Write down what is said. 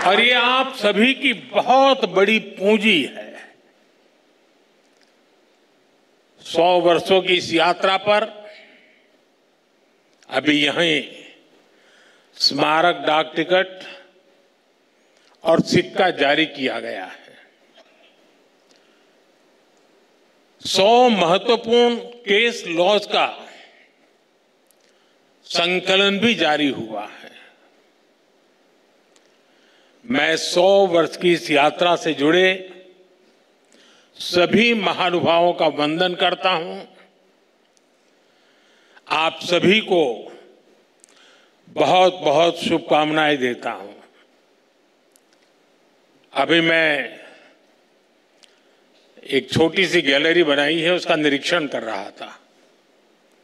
और ये आप सभी की बहुत बड़ी पूंजी है। 100 वर्षों की इस यात्रा पर अभी यहीं स्मारक डाक टिकट और सिक्का जारी किया गया है। 100 महत्वपूर्ण केस लॉज का संकलन भी जारी हुआ है। मैं 100 वर्ष की इस यात्रा से जुड़े सभी महानुभावों का वंदन करता हूं। आप सभी को बहुत बहुत शुभकामनाएं देता हूं। अभी मैं एक छोटी सी गैलरी बनाई है, उसका निरीक्षण कर रहा था।